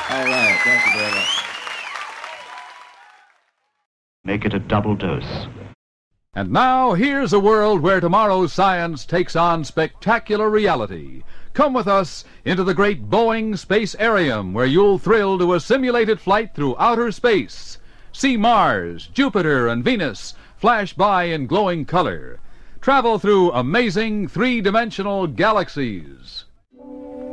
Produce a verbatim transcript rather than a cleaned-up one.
All right. Thank you very much. Make it a double dose. And now, here's a world where tomorrow's science takes on spectacular reality. Come with us into the great Boeing Space-Arium, where you'll thrill to a simulated flight through outer space. See Mars, Jupiter, and Venus flash by in glowing color. Travel through amazing three-dimensional galaxies.